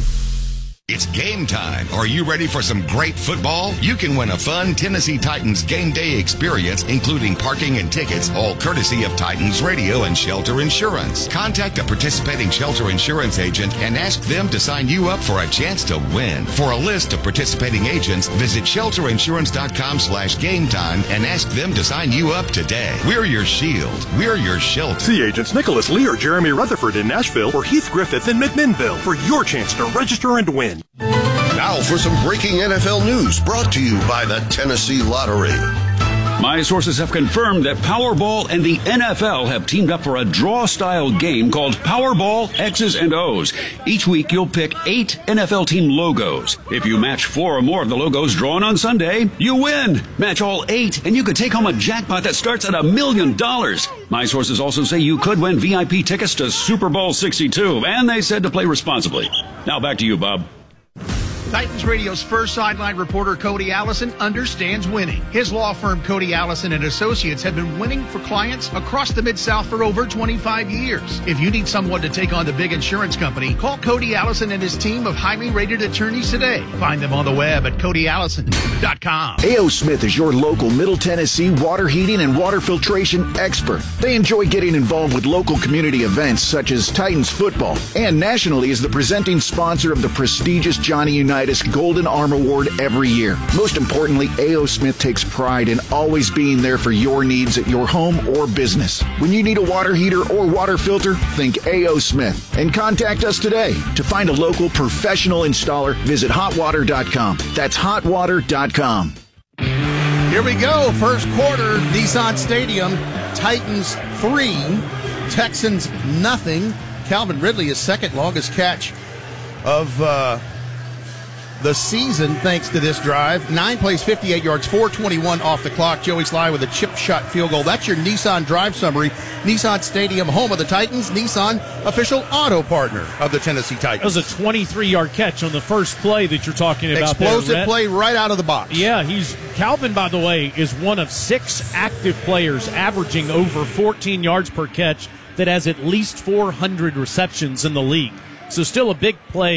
Speaker 11: It's game time. Are you ready for some great football? You can win a fun Tennessee Titans game day experience, including parking and tickets, all courtesy of Titans Radio and Shelter Insurance. Contact a participating Shelter Insurance agent and ask them to sign you up for a chance to win. For a list of participating agents, visit shelterinsurance.com slash game time and ask them to sign you up today. We're your shield. We're your shelter.
Speaker 8: See agents Nicholas Lee or Jeremy Rutherford in Nashville or Heath Griffith in McMinnville for your chance to register and win.
Speaker 12: Now for some breaking N F L news brought to you by the Tennessee Lottery.
Speaker 13: My sources have confirmed that Powerball and the N F L have teamed up for a draw-style game called Powerball X's and O's. Each week, you'll pick eight N F L team logos. If you match four or more of the logos drawn on Sunday, you win. Match all eight, and you could take home a jackpot that starts at a million dollars. My sources also say you could win V I P tickets to Super Bowl sixty-two, and they said to play responsibly. Now back to you, Bob.
Speaker 3: Titans Radio's first sideline reporter, Cody Allison, understands winning. His law firm, Cody Allison and Associates, have been winning for clients across the Mid-South for over twenty-five years. If you need someone to take on the big insurance company, call Cody Allison and his team of highly rated attorneys today. Find them on the web at cody allison dot com.
Speaker 14: A O. Smith is your local Middle Tennessee water heating and water filtration expert. They enjoy getting involved with local community events such as Titans football, and nationally is the presenting sponsor of the prestigious Johnny Unitas Golden Arm Award every year. Most importantly, A O. Smith takes pride in always being there for your needs at your home or business. When you need a water heater or water filter, think A O. Smith and contact us today. To find a local professional installer, visit hot water dot com. That's hot water dot com.
Speaker 7: Here we go. First quarter, Nissan Stadium. Titans three, Texans nothing. Calvin Ridley, his second longest catch of uh, the season, thanks to this drive. Nine plays, fifty-eight yards, four twenty-one off the clock. Joey Sly with a chip shot field goal. That's your Nissan drive summary. Nissan Stadium, home of the Titans. Nissan, official auto partner of the Tennessee Titans.
Speaker 2: That was a twenty-three-yard catch on the first play that you're talking about.
Speaker 7: Explosive
Speaker 2: there,
Speaker 7: play right out of the box.
Speaker 2: Yeah, he's Calvin, by the way, is one of six active players averaging over fourteen yards per catch that has at least four hundred receptions in the league. So still a big play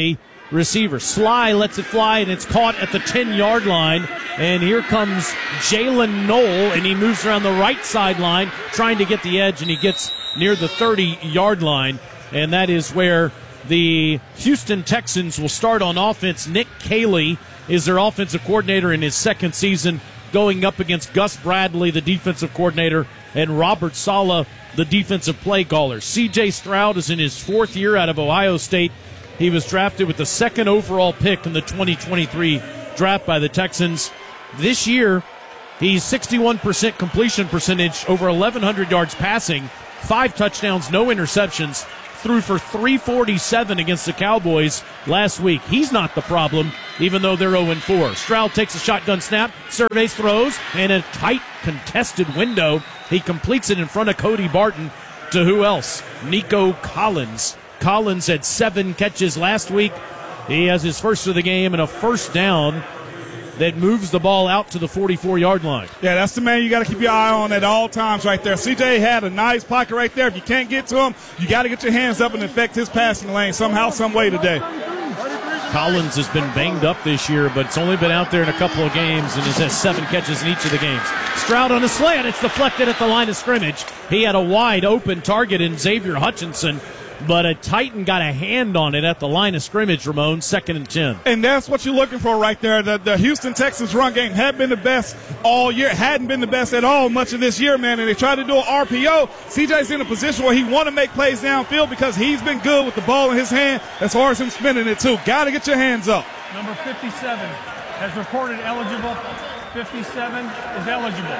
Speaker 2: receiver. Sly lets it fly, and it's caught at the ten-yard line. And here comes Jalen Knoll, and he moves around the right sideline trying to get the edge, and he gets near the thirty-yard line. And that is where the Houston Texans will start on offense. Nick Caley is their offensive coordinator in his second season, going up against Gus Bradley, the defensive coordinator, and Robert Saleh, the defensive play caller. C J Stroud is in his fourth year out of Ohio State. He was drafted with the second overall pick in the twenty twenty-three draft by the Texans. This year, he's sixty-one percent completion percentage, over eleven hundred yards passing, five touchdowns, no interceptions, threw for three forty-seven against the Cowboys last week. He's not the problem, even though they're oh and four. Stroud takes a shotgun snap, surveys, throws, and a tight contested window. He completes it in front of Cody Barton to who else? Nico Collins. Collins had seven catches last week. He has his first of the game and a first down that moves the ball out to the forty-four-yard line.
Speaker 23: Yeah, that's the man you got to keep your eye on at all times right there. C J had a nice pocket right there. If you can't get to him, you got to get your hands up and affect his passing lane somehow, some way today.
Speaker 2: Collins has been banged up this year, but it's only been out there in a couple of games and has had seven catches in each of the games. Stroud on a slant. It's deflected at the line of scrimmage. He had a wide open target in Xavier Hutchinson, but a Titan got a hand on it at the line of scrimmage, Ramon, second and ten.
Speaker 23: And that's what you're looking for right there. The, the Houston Texans run game had been the best all year, hadn't been the best at all much of this year, man, and they tried to do an R P O. C J's in a position where he want to make plays downfield because he's been good with the ball in his hand as far as him spinning it, too. Got to get your hands up.
Speaker 10: Number fifty-seven has reported eligible. fifty-seven is eligible.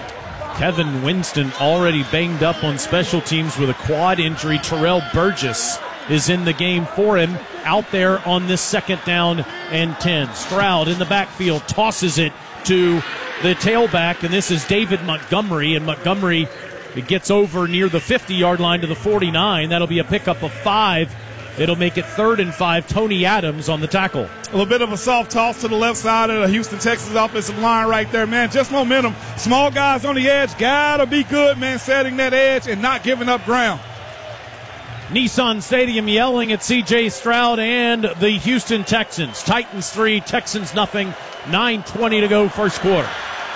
Speaker 2: Kevin Winston already banged up on special teams with a quad injury. Terrell Burgess is in the game for him, out there on this second down and ten. Stroud in the backfield tosses it to the tailback, and this is David Montgomery, and Montgomery it gets over near the fifty-yard line to the forty-nine. That'll be a pickup of five. It'll make it third and five. Tony Adams on the tackle.
Speaker 23: A little bit of a soft toss to the left side of the Houston Texans offensive line right there, man. Just momentum. Small guys on the edge. Gotta be good, man, setting that edge and not giving up ground.
Speaker 2: Nissan Stadium yelling at C J Stroud and the Houston Texans. Titans three, Texans nothing. nine twenty to go first quarter.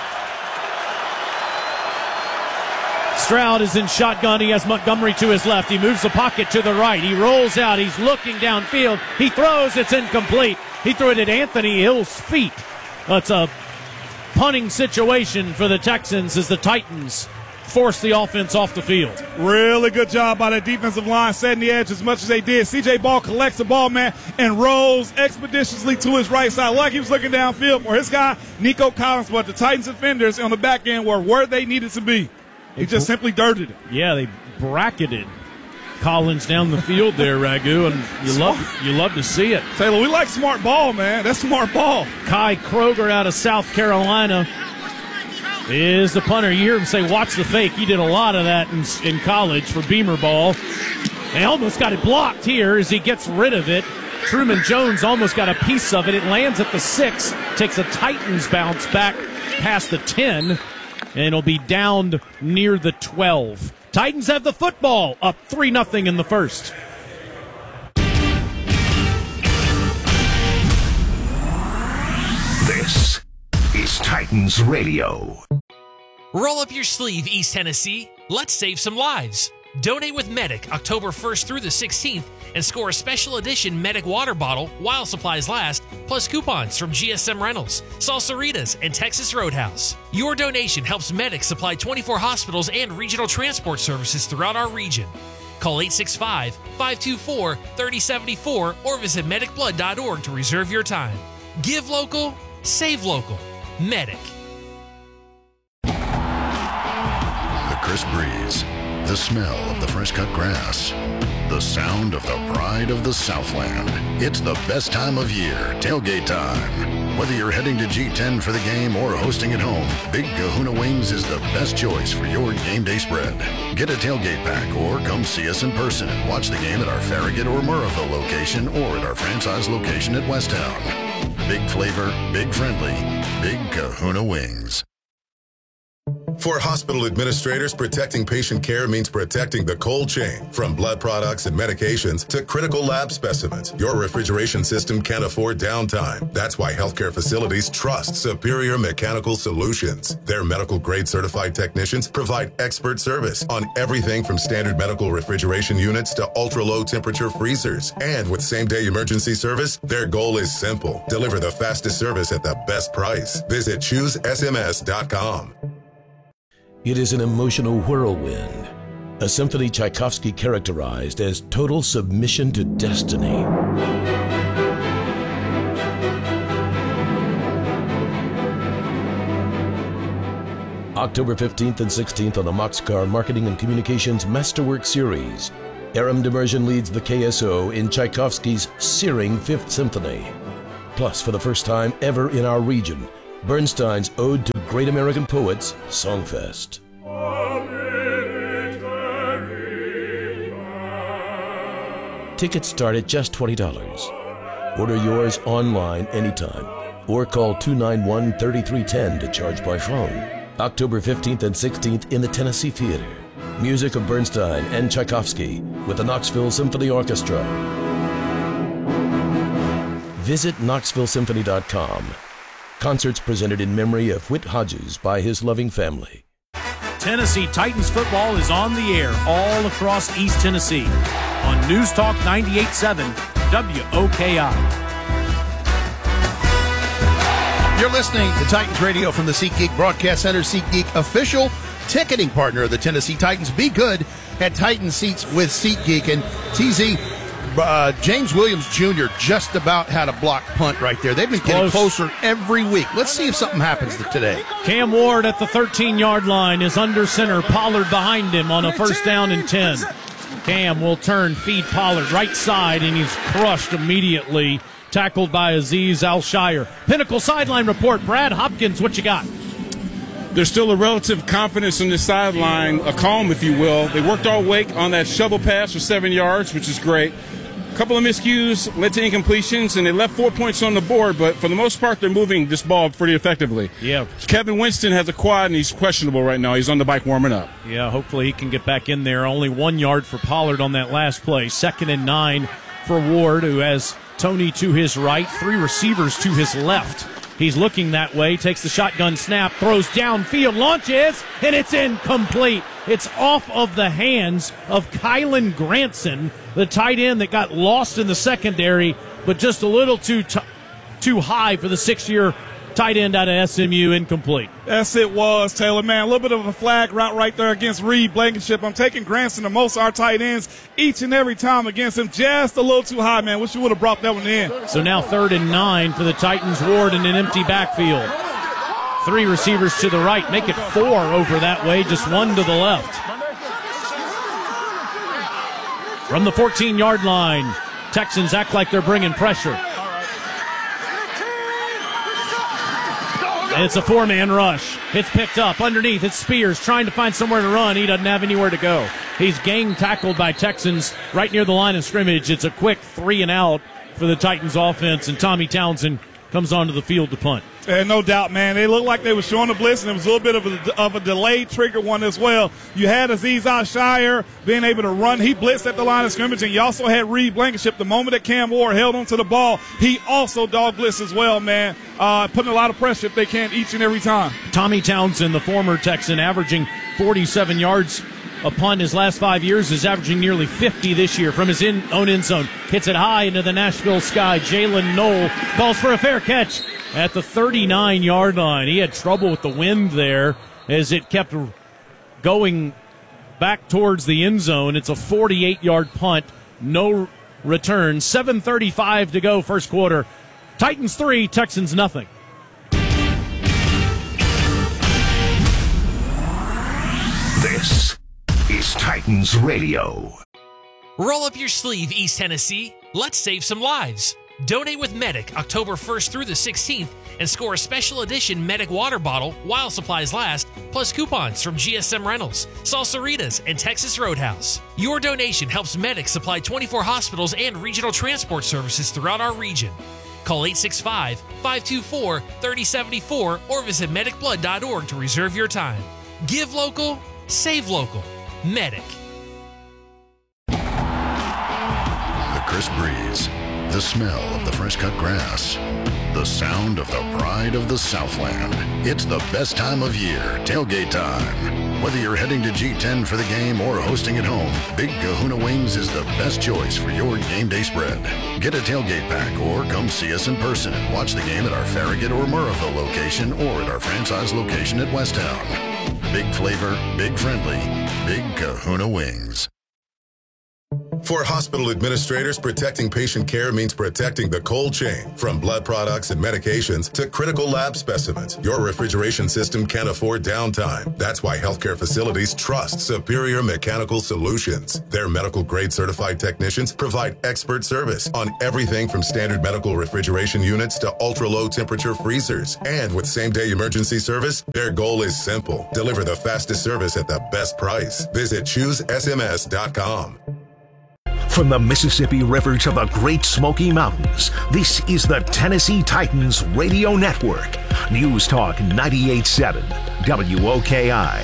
Speaker 2: Stroud is in shotgun. He has Montgomery to his left. He moves the pocket to the right. He rolls out. He's looking downfield. He throws. It's incomplete. He threw it at Anthony Hill's feet. That's a punting situation for the Texans as the Titans force the offense off the field.
Speaker 23: Really good job by that defensive line setting the edge as much as they did. C J Ball collects the ball, man, and rolls expeditiously to his right side like he was looking downfield for his guy, Nico Collins, but the Titans defenders on the back end were where they needed to be. He just simply dirted it.
Speaker 2: Yeah, they bracketed Collins down the field there, Ragu, and you love you love to see it.
Speaker 23: Taylor, we like smart ball, man. That's smart ball.
Speaker 2: Kai Kroger out of South Carolina is the punter. You hear him say, watch the fake. He did a lot of that in, in college for Beamer ball. They almost got it blocked here as he gets rid of it. Truman Jones almost got a piece of it. It lands at the six, takes a Titans bounce back past the ten, and it'll be down near the twelve. Titans have the football, up three nothing in the first.
Speaker 5: This is Titans Radio.
Speaker 15: Roll up your sleeve, East Tennessee. Let's save some lives. Donate with Medic October first through the sixteenth and score a special edition Medic water bottle while supplies last, plus coupons from G S M Rentals, Salsaritas, and Texas Roadhouse. Your donation helps Medic supply twenty-four hospitals and regional transport services throughout our region. Call eight six five, five two four, three oh seven four or visit medic blood dot org to reserve your time. Give local, save local. Medic.
Speaker 16: The crisp breeze, the smell of the fresh-cut grass, the sound of the pride of the Southland. It's the best time of year, tailgate time. Whether you're heading to G ten for the game or hosting at home, Big Kahuna Wings is the best choice for your game day spread. Get a tailgate pack or come see us in person and watch the game at our Farragut or Murrahville location or at our franchise location at Westtown. Big flavor, big friendly, Big Kahuna Wings.
Speaker 17: For hospital administrators, protecting patient care means protecting the cold chain. From blood products and medications to critical lab specimens, your refrigeration system can't afford downtime. That's why healthcare facilities trust Superior Mechanical Solutions. Their medical-grade certified technicians provide expert service on everything from standard medical refrigeration units to ultra-low temperature freezers. And with same-day emergency service, their goal is simple. Deliver the fastest service at the best price. Visit choose S M S dot com.
Speaker 18: It is an emotional whirlwind, a symphony Tchaikovsky characterized as total submission to destiny. October fifteenth and sixteenth on the Moxcar Marketing and Communications Masterwork Series. Aram Demersion leads the K S O in Tchaikovsky's searing Fifth Symphony. Plus, for the first time ever in our region, Bernstein's Ode to Great American Poets, Songfest. Tickets start at just twenty dollars. Order yours online anytime or call two nine one, three three one zero to charge by phone. October fifteenth and sixteenth in the Tennessee Theater. Music of Bernstein and Tchaikovsky with the Knoxville Symphony Orchestra. Visit knoxville symphony dot com. Concerts presented in memory of Whit Hodges by his loving family.
Speaker 19: Tennessee Titans football is on the air all across East Tennessee on News Talk ninety-eight point seven W O K I.
Speaker 7: You're listening to Titans Radio from the SeatGeek Broadcast Center. SeatGeek, official ticketing partner of the Tennessee Titans. Be good at Titan Seats with SeatGeek. And T Z, uh, James Williams Junior just about had a block punt right there. They've been getting
Speaker 2: Close.
Speaker 7: closer every week. Let's see if something happens today.
Speaker 2: Cam Ward at the thirteen-yard line is under center. Pollard behind him on a first down and ten. Cam will turn, feed Pollard right side, and he's crushed immediately. Tackled by Aziz Al-Shire. Pinnacle sideline report. Brad Hopkins, what you got?
Speaker 23: There's still a relative confidence on the sideline, a calm, if you will. They worked all week on that shovel pass for seven yards, which is great. A couple of miscues led to incompletions, and they left four points on the board, but for the most part, they're moving this ball pretty effectively.
Speaker 2: Yeah.
Speaker 23: Kevin Winston has a quad, and he's questionable right now. He's on the bike warming up.
Speaker 2: Yeah, hopefully he can get back in there. Only one yard for Pollard on that last play. Second and nine for Ward, who has Tony to his right, three receivers to his left. He's looking that way, takes the shotgun snap, throws downfield, launches, and it's incomplete. It's off of the hands of Kylan Granson, the tight end that got lost in the secondary, but just a little too t- too high for the six-year tight end out of S M U, incomplete.
Speaker 23: Yes, it was, Taylor. Man, a little bit of a flag route right there against Reed Blankenship. I'm taking Granson to most of our tight ends each and every time against him. Just a little too high, man. Wish you would have brought that one in.
Speaker 2: So now third and nine for the Titans. Ward in an empty backfield. Three receivers to the right. Make it four over that way, just one to the left. From the fourteen-yard line, Texans act like they're bringing pressure. And it's a four-man rush. It's picked up underneath. It's Spears trying to find somewhere to run. He doesn't have anywhere to go. He's gang tackled by Texans right near the line of scrimmage. It's a quick three and out for the Titans offense, and Tommy Townsend comes onto the field to punt.
Speaker 23: And no doubt, man. They looked like they were showing the blitz, and it was a little bit of a, of a delayed trigger one as well. You had Aziz Al-Shire being able to run. He blitzed at the line of scrimmage, and you also had Reed Blankenship. The moment that Cam Ward held onto the ball, he also dog blitzed as well, man. Uh, putting a lot of pressure if they can each and every time.
Speaker 2: Tommy Townsend, the former Texan, averaging forty-seven yards upon his last five years, is averaging nearly fifty this year from his in, own end zone. Hits it high into the Nashville sky. Jalen Knoll calls for a fair catch at the thirty-nine-yard line. He had trouble with the wind there as it kept going back towards the end zone. It's a forty-eight-yard punt, no return. seven thirty-five to go, first quarter. Titans three, Texans nothing.
Speaker 5: This is Titans Radio.
Speaker 15: Roll up your sleeve, East Tennessee. Let's save some lives. Donate with Medic October first through the sixteenth and score a special edition Medic water bottle while supplies last, plus coupons from G S M Rentals, Salsaritas, and Texas Roadhouse. Your donation helps Medic supply twenty-four hospitals and regional transport services throughout our region. Call eight six five, five two four, three oh seven four or visit medic blood dot org to reserve your time. Give local, save local. Medic.
Speaker 16: The crisp breeze, the smell of the fresh cut grass, the sound of the pride of the Southland. It's the best time of year, tailgate time. Whether you're heading to G ten for the game or hosting at home, Big Kahuna Wings is the best choice for your game day spread. Get a tailgate pack or come see us in person and watch the game at our Farragut or Murrayville location or at our franchise location at Westtown. Big flavor, big friendly, Big Kahuna Wings.
Speaker 17: For hospital administrators, protecting patient care means protecting the cold chain. From blood products and medications to critical lab specimens, your refrigeration system can't afford downtime. That's why healthcare facilities trust Superior Mechanical Solutions. Their medical-grade certified technicians provide expert service on everything from standard medical refrigeration units to ultra-low temperature freezers. And with same-day emergency service, their goal is simple: deliver the fastest service at the best price. Visit choose S M S dot com.
Speaker 5: From the Mississippi River to the Great Smoky Mountains, this is the Tennessee Titans Radio Network. News Talk ninety-eight point seven, W O K I.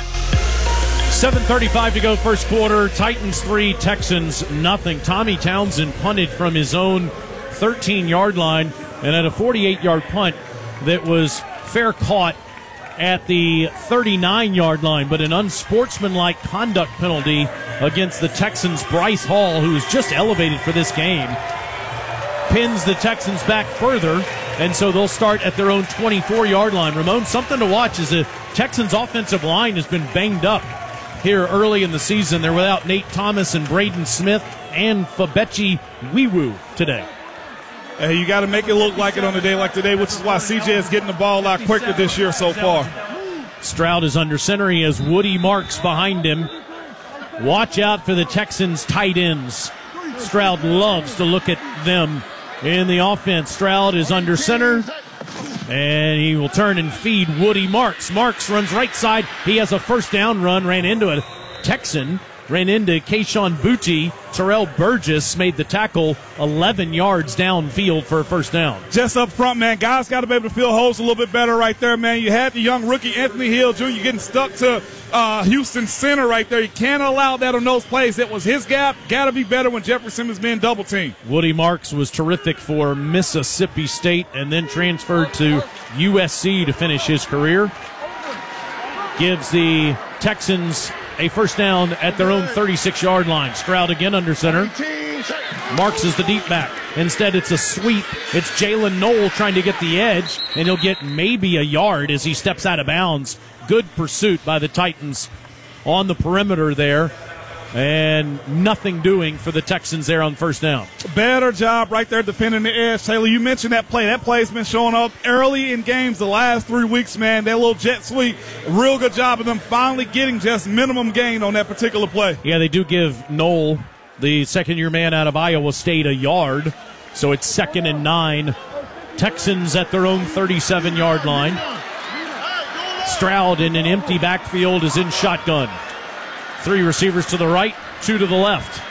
Speaker 19: seven thirty-five to go first quarter. Titans three, Texans nothing. Tommy Townsend punted from his own thirteen-yard line and had a forty-eight-yard punt that was fair caught at the thirty-nine-yard line, but an unsportsmanlike conduct penalty against the Texans' Bryce Hall, who was just elevated for this game, pins the Texans back further, and so they'll start at their own twenty-four-yard line. Ramon, something to watch is the Texans' offensive line has been banged up here early in the season. They're without Nate Thomas and Braden Smith and Fabechi Wiwu today.
Speaker 23: Hey, you got to make it look like it on a day like today, which is why C J is getting the ball out quicker this year so far.
Speaker 19: Stroud is under center. He has Woody Marks behind him. Watch out for the Texans' tight ends. Stroud loves to look at them in the offense. Stroud is under center, and he will turn and feed Woody Marks. Marks runs right side. He has a first down run, ran into a Texan. Ran into Kayshawn Booty. Terrell Burgess made the tackle eleven yards downfield for a first down.
Speaker 23: Just up front, man, guys got to be able to fill holes a little bit better right there, man. You had the young rookie Anthony Hill Junior getting stuck to uh, Houston center right there. You can't allow that on those plays. It was his gap. Got to be better when Jefferson is being double teamed.
Speaker 19: Woody Marks was terrific for Mississippi State and then transferred to U S C to finish his career. Gives the Texans a first down at their own thirty-six-yard line. Stroud again under center. Marks is the deep back. Instead, it's a sweep. It's Jalen Knoll trying to get the edge, and he'll get maybe a yard as he steps out of bounds. Good pursuit by the Titans on the perimeter there, and nothing doing for the Texans there on first down.
Speaker 23: Better job right there defending the edge. Taylor, you mentioned that play. That play's been showing up early in games the last three weeks, man. That little jet sweep, real good job of them finally getting just minimum gain on that particular play.
Speaker 19: Yeah, they do give Knoll, the second-year man out of Iowa State, a yard. So it's second and nine. Texans at their own thirty-seven-yard line. Stroud in an empty backfield is in shotgun. Three receivers to the right, two to the left.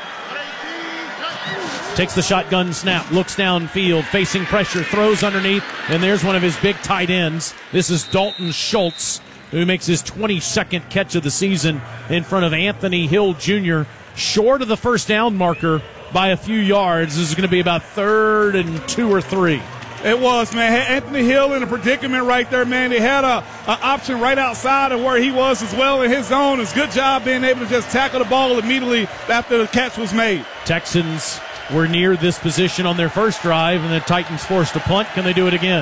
Speaker 19: Takes the shotgun snap, looks downfield, facing pressure, throws underneath, and there's one of his big tight ends. This is Dalton Schultz, who makes his twenty-second catch of the season in front of Anthony Hill Junior Short of the first down marker by a few yards. This is going to be about third and two or three.
Speaker 23: It was, man. Anthony Hill in a predicament right there, man. They had a, a option right outside of where he was as well in his zone. It's a good job being able to just tackle the ball immediately after the catch was made.
Speaker 19: Texans were near this position on their first drive, and the Titans forced a punt. Can they do it again?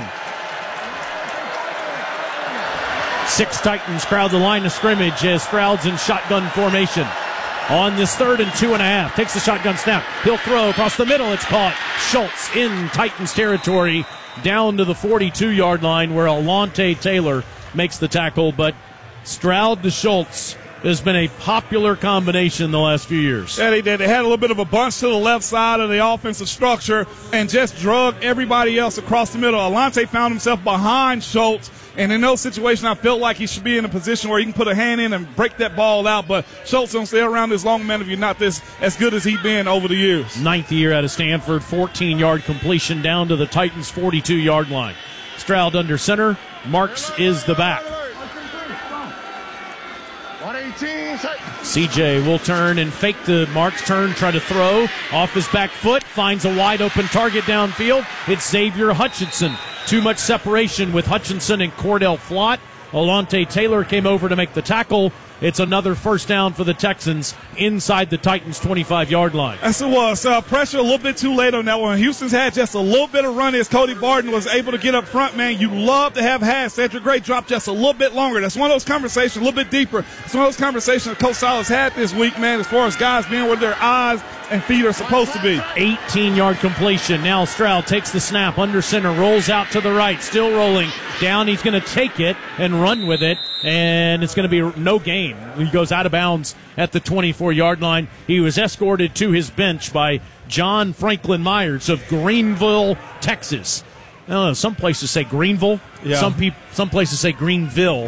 Speaker 19: Six Titans crowd the line of scrimmage as Stroud's in shotgun formation. On this third and two and a half. Takes the shotgun snap. He'll throw across the middle. It's caught. Schultz in Titans territory down to the forty-two-yard line where Alontae Taylor makes the tackle. But Stroud to Schultz has been a popular combination the last few years.
Speaker 23: Yeah, they did. They had a little bit of a bunch to the left side of the offensive structure and just drug everybody else across the middle. Alontae found himself behind Schultz. And in those situations, I felt like he should be in a position where he can put a hand in and break that ball out. But Schultz don't stay around this long, man, if you're not this as good as he's been over the years.
Speaker 19: Ninth year out of Stanford, fourteen-yard completion down to the Titans' forty-two-yard line. Stroud under center. Marks is the back.
Speaker 12: seventeen.
Speaker 19: C J will turn and fake the Marks turn, try to throw off his back foot, finds a wide open target downfield. It's Xavier Hutchinson. Too much separation with Hutchinson and Cordell Flott. Alontae Taylor came over to make the tackle. It's another first down for the Texans inside the Titans' twenty-five-yard line.
Speaker 23: Yes, it was. Uh, pressure a little bit too late on that one. Houston's had just a little bit of run as Cody Barton was able to get up front, man. You love to have had Cedric Gray drop just a little bit longer. That's one of those conversations, a little bit deeper. It's one of those conversations that Coach Silas had this week, man, as far as guys being where their eyes and feet are supposed to be.
Speaker 19: eighteen-yard completion. Now Stroud takes the snap under center, rolls out to the right, still rolling down. He's going to take it and run with it, and it's going to be no gain. He goes out of bounds at the twenty-four-yard line. He was escorted to his bench by John Franklin Myers of Greenville, Texas. I don't know, some places say Greenville.
Speaker 23: Yeah.
Speaker 19: Some people, some places say Greenville.